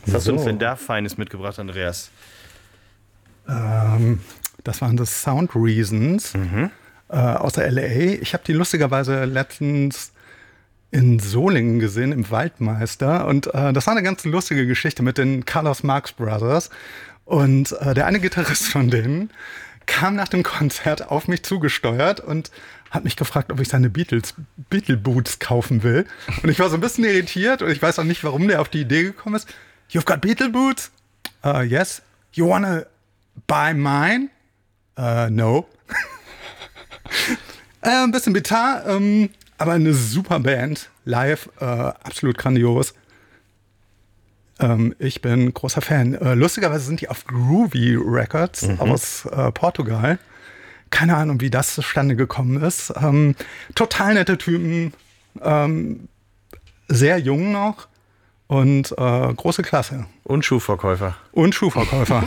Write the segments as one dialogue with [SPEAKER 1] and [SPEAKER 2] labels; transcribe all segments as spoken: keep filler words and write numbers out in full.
[SPEAKER 1] Was hast
[SPEAKER 2] so.
[SPEAKER 1] du uns denn da Feines mitgebracht, Andreas?
[SPEAKER 2] Ähm, das waren das Sound Reasons mhm. äh, aus der L A. Ich habe die lustigerweise letztens in Solingen gesehen, im Waldmeister. Und äh, das war eine ganz lustige Geschichte mit den Carlos Marx Brothers. Und äh, der eine Gitarrist von denen kam nach dem Konzert auf mich zugesteuert und hat mich gefragt, ob ich seine Beatles, Beatle Boots kaufen will. Und ich war so ein bisschen irritiert und ich weiß auch nicht, warum der auf die Idee gekommen ist. You've got Beatle Boots? Uh, yes. You wanna buy mine? Uh, no. äh, ein bisschen bitter, ähm, aber eine super Band. Live, äh, absolut grandios. Ähm, ich bin großer Fan. Äh, lustigerweise sind die auf Groovy Records mhm. aus äh, Portugal. Keine Ahnung, wie das zustande gekommen ist. Ähm, total nette Typen, ähm, sehr jung noch und äh, große Klasse.
[SPEAKER 1] Und Schuhverkäufer.
[SPEAKER 2] Und Schuhverkäufer.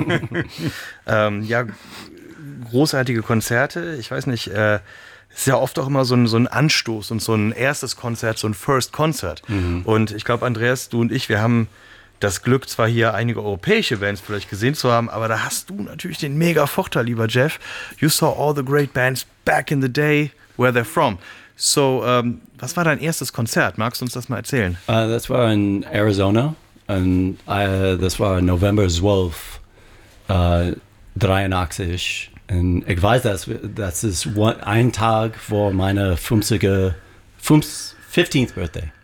[SPEAKER 1] ähm, ja, großartige Konzerte. Ich weiß nicht, äh, ist ja oft auch immer so ein, so ein Anstoß und so ein erstes Konzert, so ein First Concert. Mhm. Und ich glaube, Andreas, du und ich, wir haben das Glück, zwar hier einige europäische Bands vielleicht gesehen zu haben, aber da hast du natürlich den mega Vorteil, lieber Jeff. You saw all the great bands back in the day, where they're from. So, um, was war dein erstes Konzert? Magst du uns das mal erzählen?
[SPEAKER 3] Uh, das war in Arizona. Und uh, das war November zwölf, uh, dreiundachtzig. Und ich weiß, dass das ist ein Tag vor meiner fünfziger, fifteenth Birthday.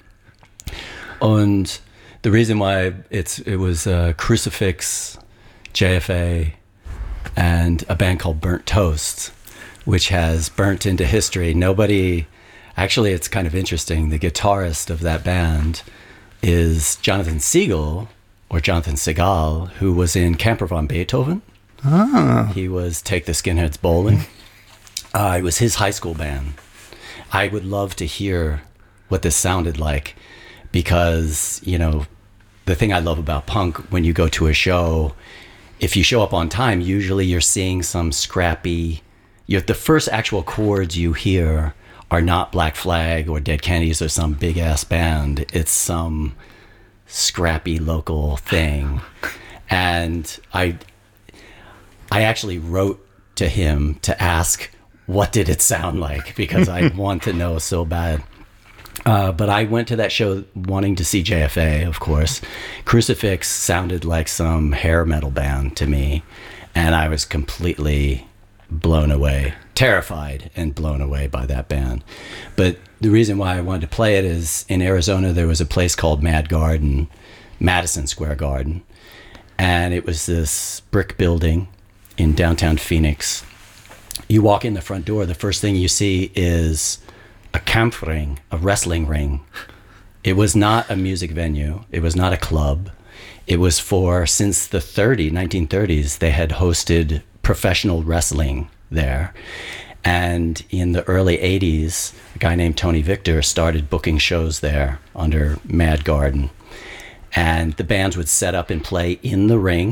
[SPEAKER 3] Und the reason why it's it was uh, Crucifix, J F A, and a band called Burnt Toast, which has burnt into history. Nobody, actually, it's kind of interesting. The guitarist of that band is Jonathan Siegel, or Jonathan Segal, who was in Camper von Beethoven.
[SPEAKER 2] Ah.
[SPEAKER 3] He was Take the Skinheads Bowling. Uh, it was his high school band. I would love to hear what this sounded like. Because, you know, the thing I love about punk, when you go to a show, if you show up on time, usually you're seeing some scrappy, you're, the first actual chords you hear are not Black Flag or Dead Kennedys or some big-ass band. It's some scrappy local thing. And I, I actually wrote to him to ask, what did it sound like? Because I want to know so bad. Uh, but I went to that show wanting to see J F A, of course. Crucifix sounded like some hair metal band to me, and I was completely blown away, terrified and blown away by that band. But the reason why I wanted to play it is in Arizona there was a place called Mad Garden, Madison Square Garden, and it was this brick building in downtown Phoenix. You walk in the front door, the first thing you see is a camp ring, a wrestling ring. It was not a music venue. It was not a club. It was for, since the thirties, nineteen thirties, they had hosted professional wrestling there. And in the early eighties, a guy named Tony Victor started booking shows there under Mad Garden. And the bands would set up and play in the ring.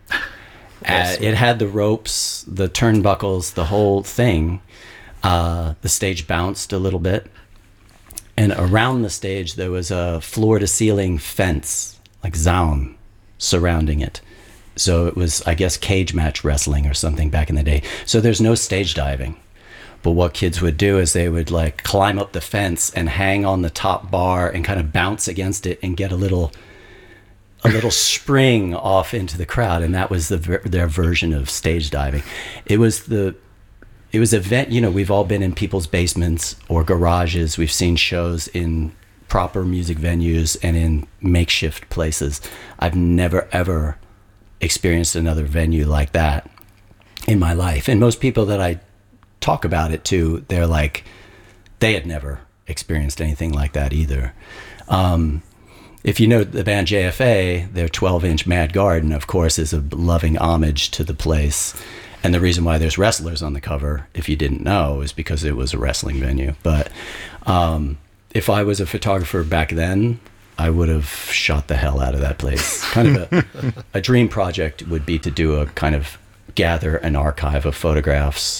[SPEAKER 3] Uh, it had the ropes, the turnbuckles, the whole thing. Uh, the stage bounced a little bit, and around the stage there was a floor-to-ceiling fence, like Zaun, surrounding it. So it was, I guess, cage match wrestling or something back in the day. So there's no stage diving. But what kids would do is they would like climb up the fence and hang on the top bar and kind of bounce against it and get a little a little spring off into the crowd, and that was the their version of stage diving. It was the It was a event, you know, we've all been in people's basements or garages. We've seen shows in proper music venues and in makeshift places. I've never, ever experienced another venue like that in my life. And most people that I talk about it to, they're like, they had never experienced anything like that either. Um, if you know the band J F A, their twelve-inch Mad Garden, of course, is a loving homage to the place. And the reason why there's wrestlers on the cover, if you didn't know, is because it was a wrestling venue. But um, if I was a photographer back then, I would have shot the hell out of that place. Kind of a, a dream project would be to do a kind of gather an archive of photographs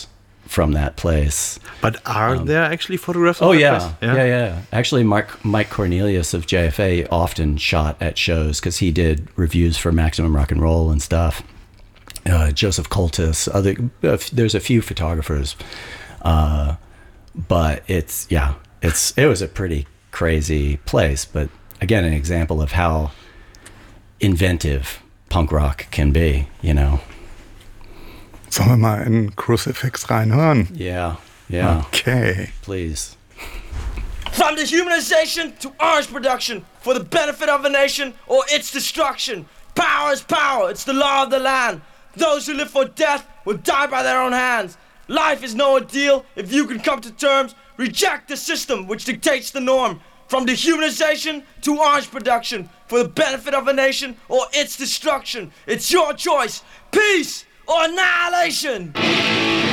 [SPEAKER 3] from that place.
[SPEAKER 1] But are um, there actually photographs of
[SPEAKER 3] oh
[SPEAKER 1] that
[SPEAKER 3] yeah,
[SPEAKER 1] place?
[SPEAKER 3] yeah, yeah, yeah. Actually, Mark, Mike Cornelius of J F A often shot at shows because he did reviews for Maximum Rock and Roll and stuff. Uh, Joseph Coltis, other uh, there's a few photographers, uh, but it's yeah, it's it was a pretty crazy place. But again, an example of how inventive punk rock can be, you know.
[SPEAKER 2] Sollen wir mal in Crucifix reinhören?
[SPEAKER 3] Yeah, yeah.
[SPEAKER 2] Okay.
[SPEAKER 3] Please.
[SPEAKER 4] From dehumanization to orange production, for the benefit of a nation or its destruction. Power is power, it's the law of the land. Those who live for death will die by their own hands. Life is no ordeal if you can come to terms. Reject the system which dictates the norm. From dehumanization to orange production, for the benefit of a nation or its destruction. It's your choice. Peace or annihilation!